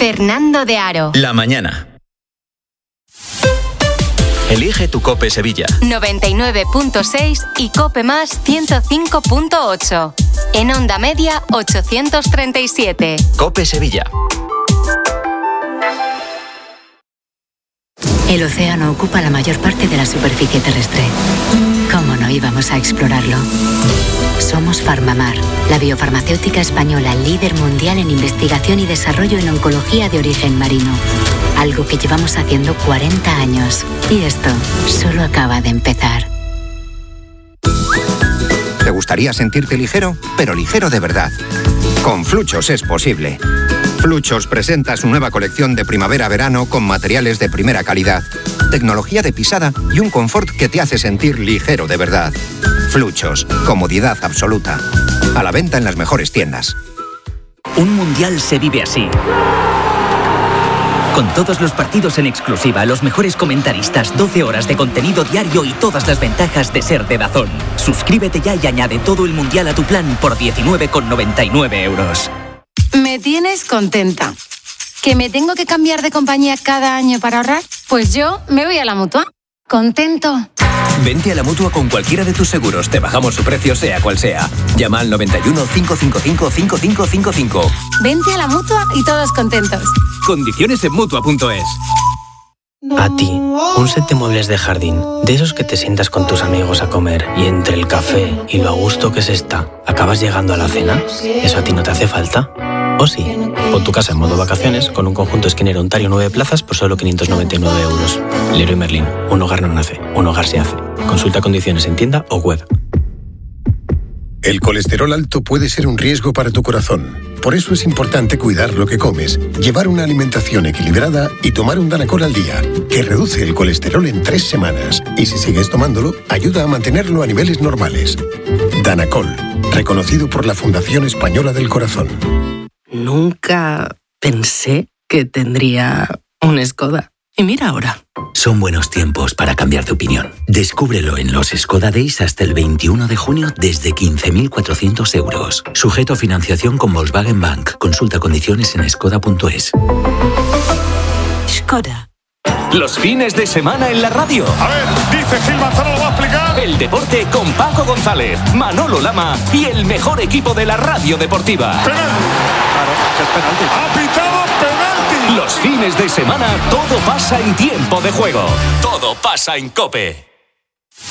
Fernando de Aro. La mañana. Elige tu COPE Sevilla. 99.6 y COPE Más 105.8. En onda media 837. COPE Sevilla. El océano ocupa la mayor parte de la superficie terrestre. ¿Cómo no íbamos a explorarlo? Somos Farmamar, la biofarmacéutica española líder mundial en investigación y desarrollo en oncología de origen marino. Algo que llevamos haciendo 40 años. Y esto solo acaba de empezar. ¿Te gustaría sentirte ligero? Pero ligero de verdad. Con Fluchos es posible. Fluchos presenta su nueva colección de primavera-verano con materiales de primera calidad, tecnología de pisada y un confort que te hace sentir ligero de verdad. Fluchos, comodidad absoluta. A la venta en las mejores tiendas. Un mundial se vive así. Con todos los partidos en exclusiva, los mejores comentaristas, 12 horas de contenido diario y todas las ventajas de ser de DAZN. Suscríbete ya y añade todo el mundial a tu plan por 19,99 €. Me tienes contenta. ¿Que me tengo que cambiar de compañía cada año para ahorrar? Pues yo me voy a la Mutua. Contento. Vente a la Mutua con cualquiera de tus seguros. Te bajamos su precio sea cual sea. Llama al 91 555 5555. Vente a la Mutua y todos contentos. Condiciones en Mutua.es. A ti, un set de muebles de jardín, de esos que te sientas con tus amigos a comer y entre el café y lo a gusto que se está, ¿acabas llegando a la cena? ¿Eso a ti no te hace falta? ¿O sí? Pon tu casa en modo vacaciones con un conjunto esquinero Ontario 9 plazas por solo 599 €. Leroy Merlin, un hogar no nace, un hogar se hace. Consulta condiciones en tienda o web. El colesterol alto puede ser un riesgo para tu corazón. Por eso es importante cuidar lo que comes, llevar una alimentación equilibrada y tomar un Danacol al día, que reduce el colesterol en 3 semanas. Y si sigues tomándolo, ayuda a mantenerlo a niveles normales. Danacol, reconocido por la Fundación Española del Corazón. Nunca pensé que tendría un Skoda. Y mira ahora. Son buenos tiempos para cambiar de opinión. Descúbrelo en los Skoda Days hasta el 21 de junio desde 15.400 €. Sujeto a financiación con Volkswagen Bank. Consulta condiciones en skoda.es. Skoda. Los fines de semana en la radio. A ver, dice Gil Manzano, lo va a explicar. El deporte con Paco González, Manolo Lama y el mejor equipo de la radio deportiva. Penalti. Claro, es penalti. Ha pitado penalti. Los fines de semana todo pasa en tiempo de juego. Todo pasa en COPE.